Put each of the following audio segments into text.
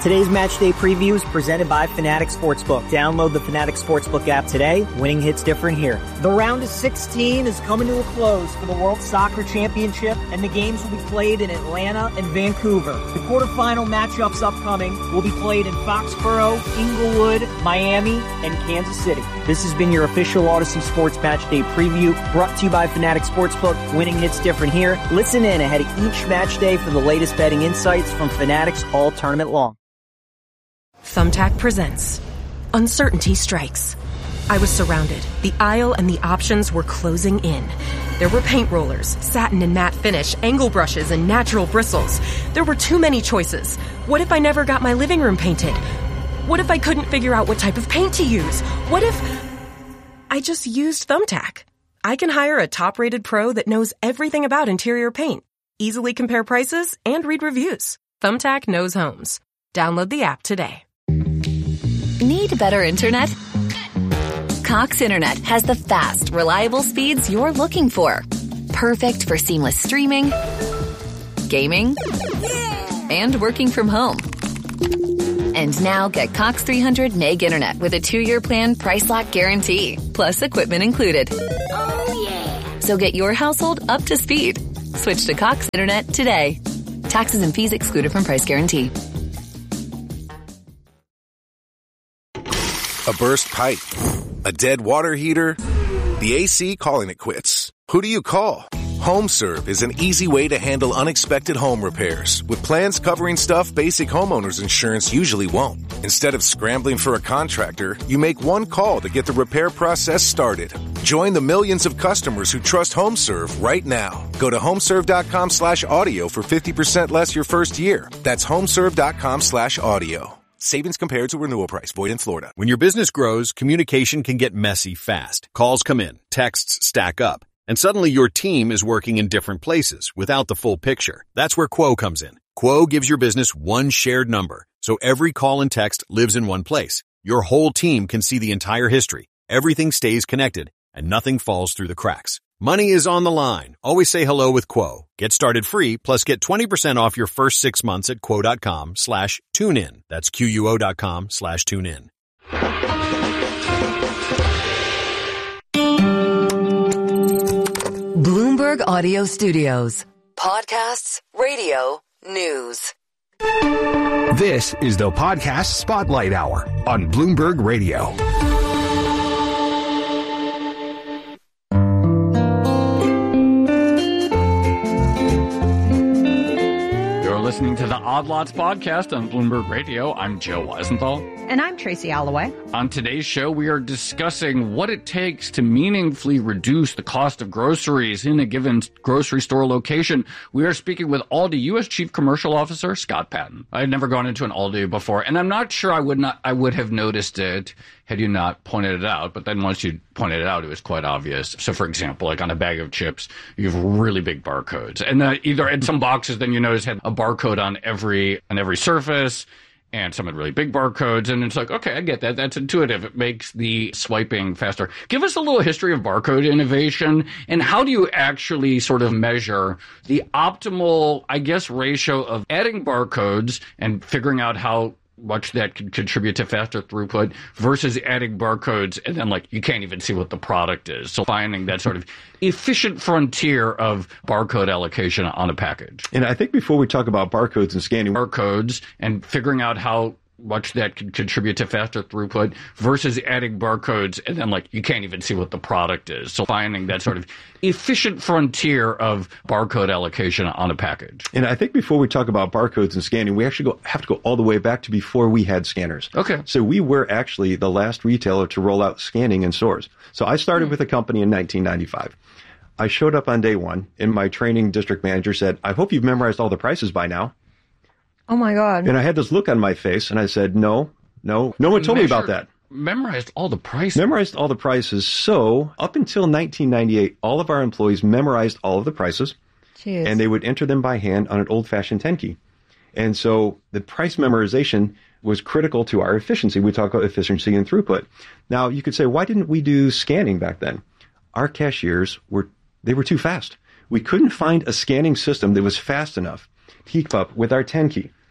Today's match day preview is presented by Fanatics Sportsbook. Download the Fanatics Sportsbook app today. Winning hits different here. The round of 16 is coming to a close for the World Soccer Championship, and the games will be played in Atlanta and Vancouver. The quarterfinal matchups upcoming will be played in Foxborough, Inglewood, Miami, and Kansas City. This has been your official Odyssey Sports Match Day preview, brought to you by Fanatics Sportsbook. Winning hits different here. Listen in ahead of each match day for the latest betting insights from Fanatics all tournament long. Thumbtack presents Uncertainty Strikes. I was surrounded. The aisle and the options were closing in. There were paint rollers, satin and matte finish, angle brushes, and natural bristles. There were too many choices. What if I never got my living room painted? What if I couldn't figure out what type of paint to use? What if I just used Thumbtack? I can hire a top-rated pro that knows everything about interior paint, easily compare prices, and read reviews. Thumbtack knows homes. Download the app today. Need better internet? Cox Internet has the fast, reliable speeds you're looking for. Perfect for seamless streaming, gaming, and working from home. And now get Cox 300 meg internet with a 2-year plan price lock guarantee, plus equipment included. Oh, yeah. So get your household up to speed. Switch to Cox Internet today. Taxes and fees excluded from price guarantee. A burst pipe, a dead water heater, the AC calling it quits. Who do you call? HomeServe is an easy way to handle unexpected home repairs with plans covering stuff basic homeowners insurance usually won't. Instead of scrambling for a contractor, you make one call to get the repair process started. Join the millions of customers who trust HomeServe right now. Go to homeserve.com/audio for 50% less your first year. That's homeserve.com/audio. Savings compared to renewal price. Void in Florida. When your business grows, communication can get messy fast. Calls come in, texts stack up, and suddenly your team is working in different places without the full picture. That's where Quo comes in. Quo gives your business one shared number, so every call and text lives in one place. Your whole team can see the entire history. Everything stays connected, and nothing falls through the cracks. Money is on the line. Always say hello with Quo. Get started free, plus get 20% off your first 6 months at quo.com/tunein. That's QUO.com/tunein. Bloomberg Audio Studios. Podcasts, radio, news. This is the Podcast Spotlight Hour on Bloomberg Radio. Listening to the Odd Lots podcast on Bloomberg Radio. I'm Joe Weisenthal. And I'm Tracy Alloway. On today's show, we are discussing what it takes to meaningfully reduce the cost of groceries in a given grocery store location. We are speaking with Aldi U.S. Chief Commercial Officer Scott Patton. I had never gone into an Aldi before, and I'm not sure I would have noticed it had you not pointed it out. But then once you pointed it out, it was quite obvious. So, for example, like on a bag of chips, you have really big barcodes, and either in some boxes, then you notice had a barcode on every surface. And some had really big barcodes, and it's like, okay, I get that. That's intuitive. It makes the swiping faster. Give us a little history of barcode innovation, and how do you actually sort of measure the optimal, I guess, ratio of adding barcodes and figuring out how much that can contribute to faster throughput versus adding barcodes and then you can't even see what the product is. So finding that sort of efficient frontier of barcode allocation on a package. And I think before we talk about barcodes and scanning barcodes and figuring out how much that can contribute to faster throughput versus adding barcodes and then you can't even see what the product is. So finding that sort of efficient frontier of barcode allocation on a package. And I think before we talk about barcodes and scanning, we actually have to go all the way back to before we had scanners. Okay. So we were actually the last retailer to roll out scanning in stores. So I started with a company in 1995. I showed up on day one, and my training district manager said, "I hope you've memorized all the prices by now." Oh, my God. And I had this look on my face, and I said, no one told me about that. Memorized all the prices? Memorized all the prices. So up until 1998, all of our employees memorized all of the prices. Jeez. And they would enter them by hand on an old-fashioned 10 key. And so the price memorization was critical to our efficiency. We talk about efficiency and throughput. Now, you could say, why didn't we do scanning back then? Our cashiers were too fast. We couldn't find a scanning system that was fast enough to keep up with our 10 key.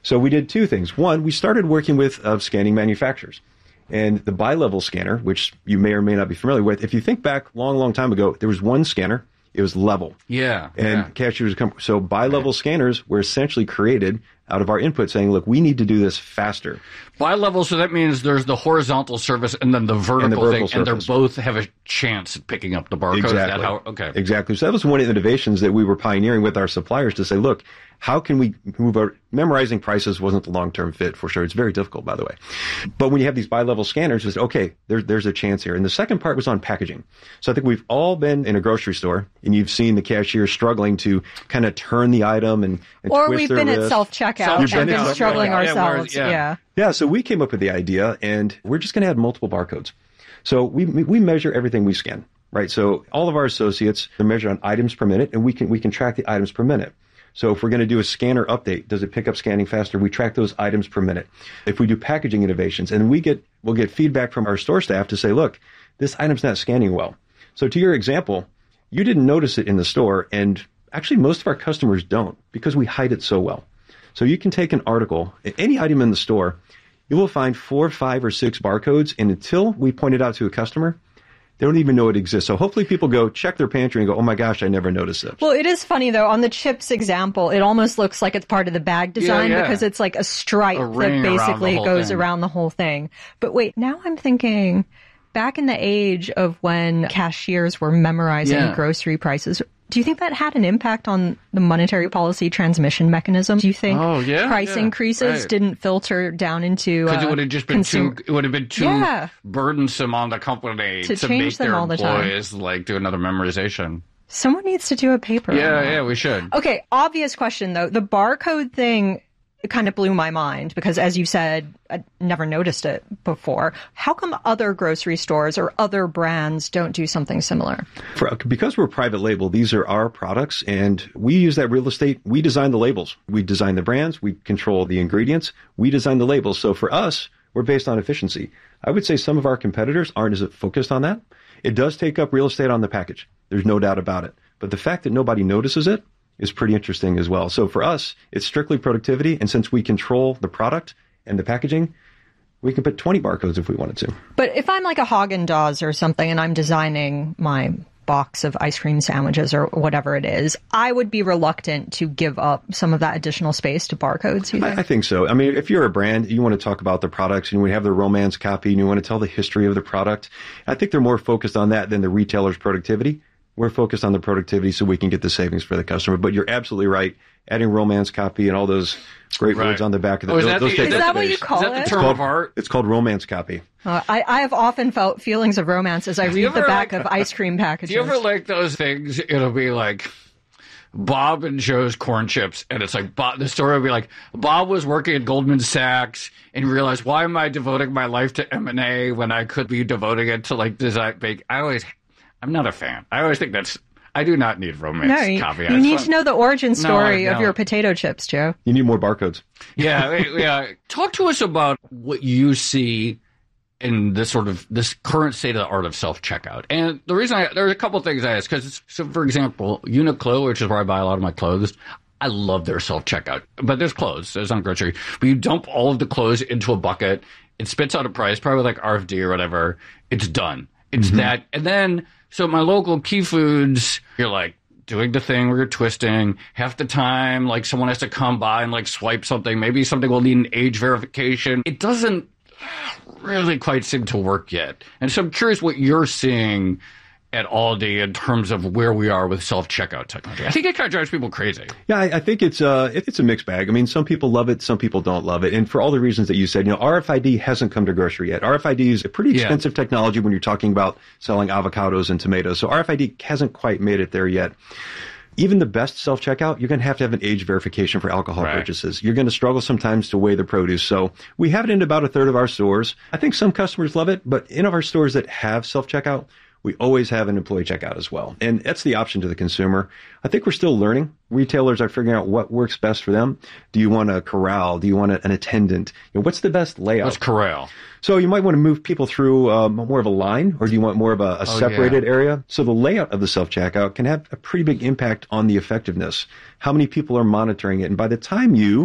So we did two things. One, we started working with scanning manufacturers. And the bi-level scanner, which you may or may not be familiar with, if you think back long time ago, there was one scanner. It was level. Yeah. And cashiers come. So bi-level scanners were essentially created out of our input saying, look, we need to do this faster. Bi-level, so that means there's the horizontal surface and then the vertical thing, and they both have a chance at picking up the barcode. Exactly. Exactly. So that was one of the innovations that we were pioneering with our suppliers to say, look, how can we move our memorizing prices wasn't the long-term fit for sure. It's very difficult, by the way. But when you have these bi-level scanners, it's okay, there's a chance here. And the second part was on packaging. So I think we've all been in a grocery store and you've seen the cashier struggling to kind of turn the item and or twist we've their been wrist. at self-checkout and been struggling ourselves. Yeah, so we came up with the idea, and we're just going to add multiple barcodes. So we measure everything we scan, right? So all of our associates are measured on items per minute, and we can track the items per minute. So if we're going to do a scanner update, does it pick up scanning faster? We track those items per minute. If we do packaging innovations, and we'll get feedback from our store staff to say, look, this item's not scanning well. So to your example, you didn't notice it in the store, and actually most of our customers don't because we hide it so well. So you can take an article, any item in the store, you will find 4, 5, or 6 barcodes, and until we point it out to a customer, they don't even know it exists. So hopefully people go check their pantry and go, oh my gosh, I never noticed it. Well, it is funny, though. On the chips example, it almost looks like it's part of the bag design because it's like a stripe that basically goes around the whole thing. But wait, now I'm thinking back in the age of when cashiers were memorizing grocery prices, do you think that had an impact on the monetary policy transmission mechanism? Do you think price increases didn't filter down into because it would have just been too burdensome on the company to make their employees like do another memorization? Someone needs to do a paper. Yeah, we should. Okay, obvious question though. The barcode thing kind of blew my mind because, as you said, I never noticed it before. How come other grocery stores or other brands don't do something similar? Because we're private label, these are our products, and we use that real estate. We design the labels. We design the brands. We control the ingredients. We design the labels. So for us, we're based on efficiency. I would say some of our competitors aren't as focused on that. It does take up real estate on the package. There's no doubt about it. But the fact that nobody notices it is pretty interesting as well. So for us, it's strictly productivity. And since we control the product and the packaging, we can put 20 barcodes if we wanted to. But if I'm like a Haagen-Dazs or something and I'm designing my box of ice cream sandwiches or whatever it is, I would be reluctant to give up some of that additional space to barcodes, you think? I think so. I mean, if you're a brand, you want to talk about the products and we have the romance copy and you want to tell the history of the product. I think they're more focused on that than the retailer's productivity. We're focused on the productivity so we can get the savings for the customer. But you're absolutely right. Adding romance copy and all those great words on the back of the is that what you call it? Is that the term of art? It's called romance copy. I have often felt feelings of romance as I read the back of ice cream packages. Do you ever like those things? It'll be like Bob and Joe's corn chips, and it's like the story will be like Bob was working at Goldman Sachs and realized, why am I devoting my life to M&A when I could be devoting it to like design bake? I'm not a fan. I always think I do not need romance copy. You need to know the origin story of your potato chips, Joe. You need more barcodes. Yeah. Talk to us about what you see in this current state of the art of self-checkout. And the reason there's a couple of things I ask, because for example, Uniqlo, which is where I buy a lot of my clothes, I love their self-checkout. But there's clothes. There's not grocery. But you dump all of the clothes into a bucket. It spits out a price, probably like RFD or whatever. It's done. It's that. And then, so my local Key Foods, you're like doing the thing where you're twisting. Half the time, like someone has to come by and like swipe something. Maybe something will need an age verification. It doesn't really quite seem to work yet. And so I'm curious what you're seeing at Aldi in terms of where we are with self-checkout technology. I think it kind of drives people crazy. Yeah, I think it's a mixed bag. I mean, some people love it, some people don't love it. And for all the reasons that you said, RFID hasn't come to grocery yet. RFID is a pretty expensive technology when you're talking about selling avocados and tomatoes. So RFID hasn't quite made it there yet. Even the best self-checkout, you're going to have an age verification for alcohol purchases. You're going to struggle sometimes to weigh the produce. So we have it in about a third of our stores. I think some customers love it, but in our stores that have self-checkout, we always have an employee checkout as well. And that's the option to the consumer. I think we're still learning. Retailers are figuring out what works best for them. Do you want a corral? Do you want an attendant? What's the best layout? What's corral? So you might want to move people through more of a line, or do you want more of a separated area? So the layout of the self-checkout can have a pretty big impact on the effectiveness. How many people are monitoring it? And by the time you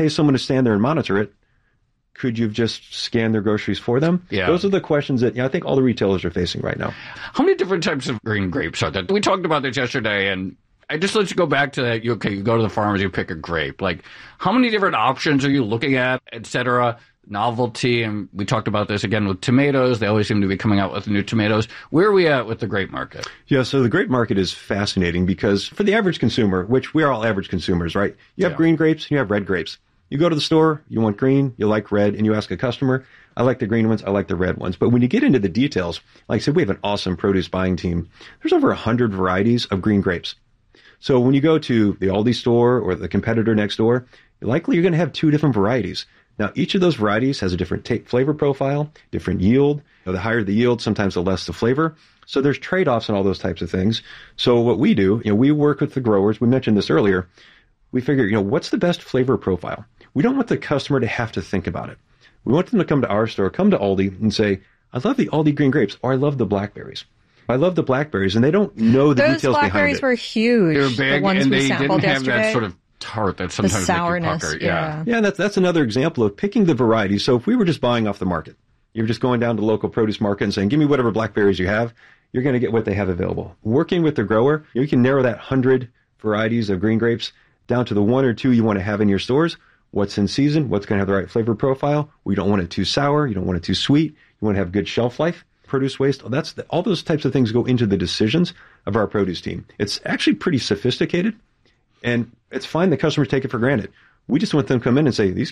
pay someone to stand there and monitor it, could you have just scanned their groceries for them? Yeah. Those are the questions that I think all the retailers are facing right now. How many different types of green grapes are there? We talked about this yesterday, and I just let you go back to that. You go to the farmers, you pick a grape. Like, how many different options are you looking at, et cetera? Novelty, and we talked about this again with tomatoes. They always seem to be coming out with new tomatoes. Where are we at with the grape market? Yeah, so the grape market is fascinating because for the average consumer, which we are all average consumers, right? You have green grapes and you have red grapes. You go to the store, you want green, you like red, and you ask a customer, I like the green ones, I like the red ones. But when you get into the details, like I said, we have an awesome produce buying team. There's over 100 varieties of green grapes. So when you go to the Aldi store or the competitor next door, likely you're going to have 2 different varieties. Now, each of those varieties has a different flavor profile, different yield. The higher the yield, sometimes the less the flavor. So there's trade-offs and all those types of things. So what we do, we work with the growers. We mentioned this earlier. We figure, what's the best flavor profile? We don't want the customer to have to think about it. We want them to come to our store, come to Aldi and say, I love the Aldi green grapes, or I love the blackberries. I love the blackberries, and they don't know the details behind it. Those blackberries were huge. They were big, the ones and we they sampled didn't have yesterday. that sort of tart that sometimes the sourness, make you pucker. Yeah, that's another example of picking the variety. So if we were just buying off the market, you're just going down to the local produce market and saying, give me whatever blackberries you have, you're going to get what they have available. Working with the grower, you can narrow that 100 varieties of green grapes down to the 1 or 2 you want to have in your stores. What's in season, what's going to have the right flavor profile. We don't want it too sour. You don't want it too sweet. You want to have good shelf life. Produce waste, all those types of things go into the decisions of our produce team. It's actually pretty sophisticated, and it's fine that customers take it for granted. We just want them to come in and say, these